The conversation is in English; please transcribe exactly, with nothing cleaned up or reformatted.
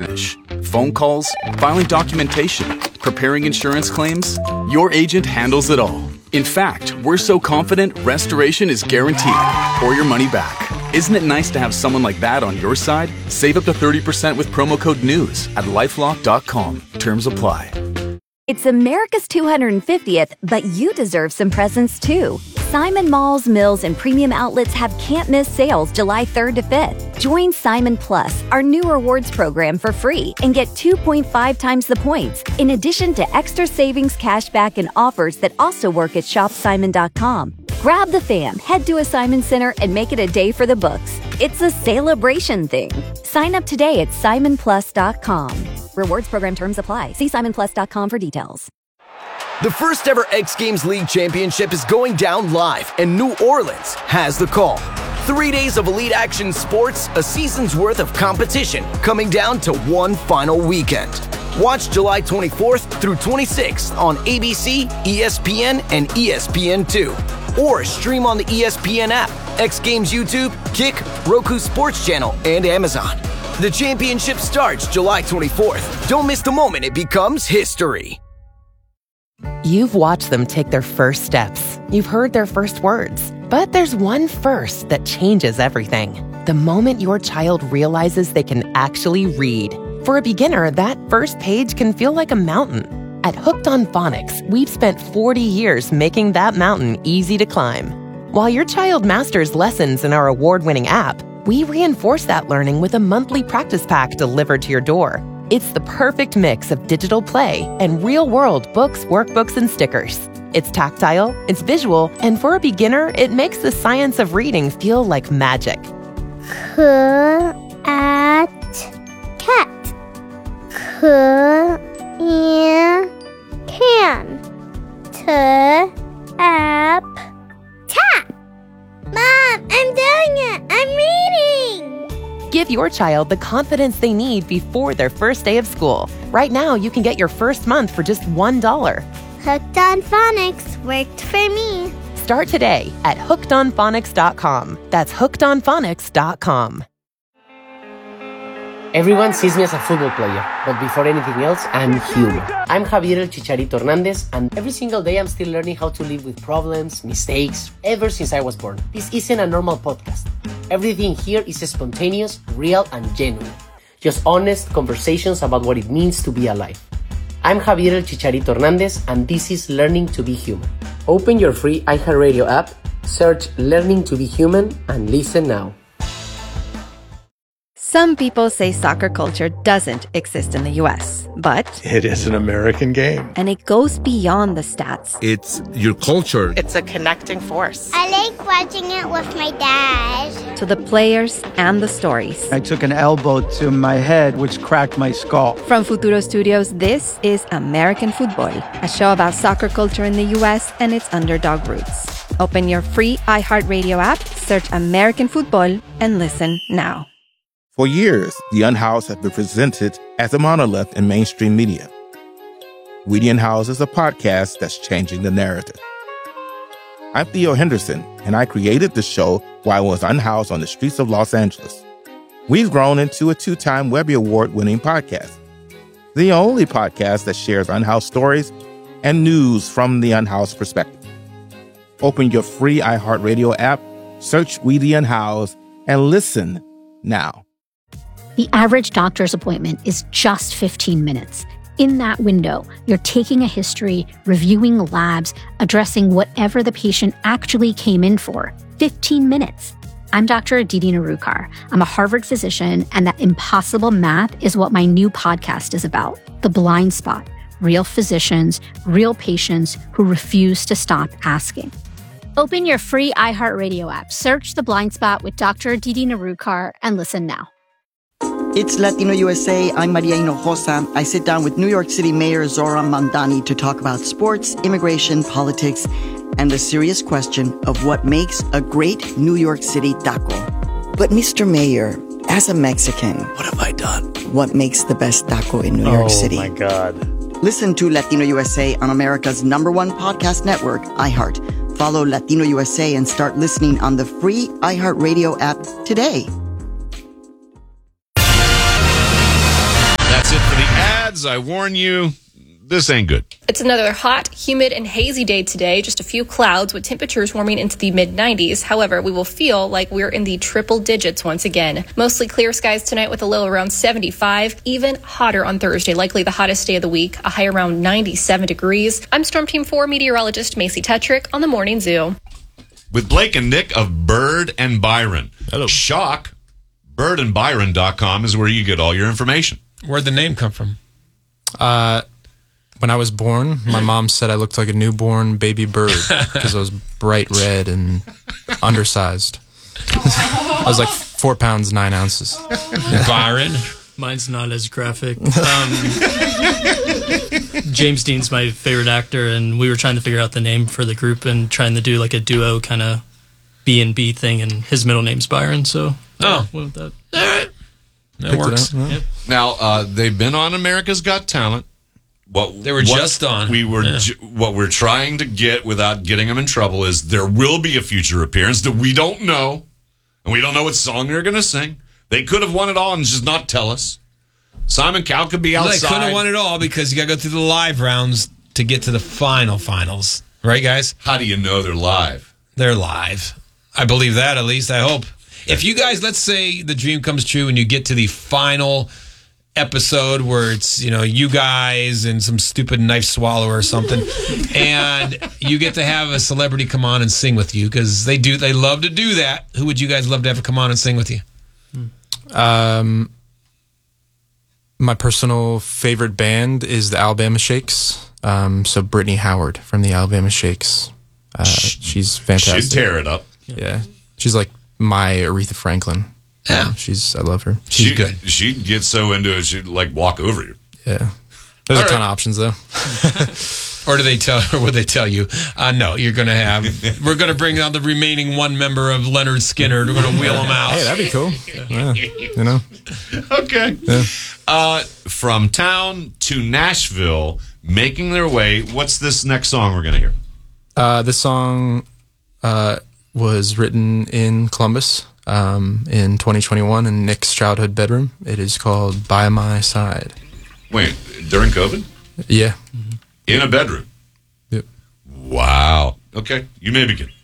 finish. Phone calls, filing documentation, preparing insurance claims. Your agent handles it all. In fact, we're so confident restoration is guaranteed or your money back. Isn't it nice to have someone like that on your side? Save up to thirty percent with promo code NEWS at lifelock dot com. Terms apply. It's America's two hundred fiftieth, but you deserve some presents too. Simon Malls, Mills, and Premium Outlets have can't-miss sales July third to fifth. Join Simon Plus, our new rewards program, for free and get two point five times the points, in addition to extra savings, cashback, and offers that also work at shop simon dot com. Grab the fam, head to a Simon Center, and make it a day for the books. It's a celebration thing. Sign up today at simon plus dot com. Rewards program terms apply. See simon plus dot com for details. The first ever X Games League Championship is going down live, and New Orleans has the call. Three days of elite action sports, a season's worth of competition, coming down to one final weekend. Watch July twenty-fourth through twenty-sixth on A B C, E S P N, and E S P N two. Or stream on the E S P N app, X Games YouTube, Kick, Roku Sports Channel, and Amazon. The championship starts July twenty-fourth. Don't miss the moment it becomes history. You've watched them take their first steps. You've heard their first words. But there's one first that changes everything. The moment your child realizes they can actually read. For a beginner, that first page can feel like a mountain. At Hooked on Phonics, we've spent forty years making that mountain easy to climb. While your child masters lessons in our award-winning app, we reinforce that learning with a monthly practice pack delivered to your door. It's the perfect mix of digital play and real-world books, workbooks, and stickers. It's tactile, it's visual, and for a beginner, it makes the science of reading feel like magic. C at cat. C in can. T app tap. Mom, I'm doing it. I'm reading. Give your child the confidence they need before their first day of school. Right now, you can get your first month for just one dollar. Hooked on Phonics worked for me. Start today at hooked on phonics dot com. That's hooked on phonics dot com. Everyone sees me as a football player, but before anything else, I'm human. I'm Javier El Chicharito Hernandez, and every single day I'm still learning how to live with problems, mistakes, ever since I was born. This isn't a normal podcast. Everything here is spontaneous, real, and genuine. Just honest conversations about what it means to be alive. I'm Javier El Chicharito Hernandez, and this is Learning to be Human. Open your free iHeartRadio app, search Learning to be Human, and listen now. Some people say soccer culture doesn't exist in the U S, but it is an American game. And it goes beyond the stats. It's your culture. It's a connecting force. I like watching it with my dad. To the players and the stories. I took an elbow to my head, which cracked my skull. From Futuro Studios, this is American Football, a show about soccer culture in the U S and its underdog roots. Open your free iHeartRadio app, search American Football, and listen now. For years, The Unhoused has been presented as a monolith in mainstream media. We The Unhoused is a podcast that's changing the narrative. I'm Theo Henderson, and I created the show while I was unhoused on the streets of Los Angeles. We've grown into a two-time Webby Award-winning podcast, the only podcast that shares unhoused stories and news from the unhoused perspective. Open your free iHeartRadio app, search We The Unhoused, and listen now. The average doctor's appointment is just fifteen minutes. In that window, you're taking a history, reviewing labs, addressing whatever the patient actually came in for. fifteen minutes. I'm Doctor Aditi Narukar. I'm a Harvard physician, and that impossible math is what my new podcast is about. The Blind Spot. Real physicians, real patients who refuse to stop asking. Open your free iHeartRadio app, search The Blind Spot with Doctor Aditi Narukar, and listen now. It's Latino U S A. I'm Maria Hinojosa. I sit down with New York City Mayor Zoran Mandani to talk about sports, immigration, politics, and the serious question of what makes a great New York City taco. But Mister Mayor, as a Mexican, what have I done? What makes the best taco in New oh, York City? Oh, my God. Listen to Latino U S A on America's number one podcast network, iHeart. Follow Latino U S A and start listening on the free iHeartRadio app today. lads, I warn you, this ain't good. It's another hot, humid, and hazy day today. Just a few clouds with temperatures warming into the mid nineties. However, we will feel like we're in the triple digits once again. Mostly clear skies tonight with a low around seventy-five. Even hotter on Thursday, likely the hottest day of the week, a high around ninety-seven degrees. I'm Storm Team four meteorologist Macy Tetrick on the Morning Zoo. With Blake and Nick of Bird and Byron. Hello. Shock, bird and byron dot com is where you get all your information. Where'd the name come from? Uh... When I was born, my mom said I looked like a newborn baby bird because I was bright red and undersized. I was like four pounds, nine ounces. Byron? Mine's not as graphic. Um, James Dean's my favorite actor, and we were trying to figure out the name for the group and trying to do like a duo kind of B and B thing, and his middle name's Byron, so oh, went with that. All right. That Picked works. it up, yeah. Yep. Now, uh, they've been on America's Got Talent. What They were what just on. We were Yeah. ju- what we're trying to get without getting them in trouble is there will be a future appearance that we don't know, and we don't know what song they're going to sing. They could have won it all and just not tell us. Simon Cowell could be Well, outside. they couldn't have won it all because you got to go through the live rounds to get to the final finals. Right, guys? How do you know they're live? They're live. I believe that, at least. I hope. If you guys, let's say the dream comes true and you get to the final episode where it's, you know, you guys and some stupid knife swallower or something, and you get to have a celebrity come on and sing with you, because they do, they love to do that. Who would you guys love to have come on and sing with you? Um, my personal favorite band is the Alabama Shakes. Um, so Brittany Howard from the Alabama Shakes. Uh, she's fantastic. She'd tear it up. Yeah. She's like my Aretha Franklin. Yeah. Um, she's, I love her. She's She, good. She'd get so into it, she'd like walk over you. Yeah. There's All a ton right. of options though. Or do they tell, or would they tell you, uh, no, you're going to have, we're going to bring out the remaining one member of Leonard Skinner. We're going to wheel him out. Hey, that'd be cool. Yeah. You know? Okay. Yeah. Uh, from town to Nashville, making their way. What's this next song we're going to hear? Uh, this song uh, was written in Columbus um, in twenty twenty-one in Nick's childhood bedroom. It is called By My Side. Wait, during COVID? Yeah. In a bedroom? Yep. Wow. Okay, you may begin.